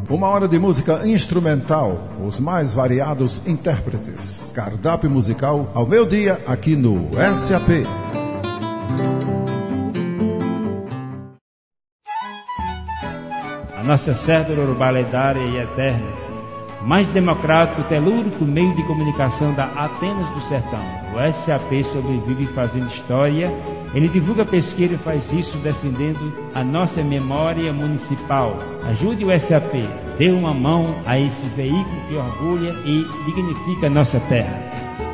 Uma hora de música instrumental, os mais variados intérpretes. Cardápio musical ao meio-dia aqui no SAP. A nossa cédula urbanedária e eterna, mais democrático, telúrico meio de comunicação da Atenas do Sertão. O SAP sobrevive fazendo história. Ele divulga pesquisa e faz isso defendendo a nossa memória municipal. Ajude o SAP, dê uma mão a esse veículo que orgulha e dignifica a nossa terra.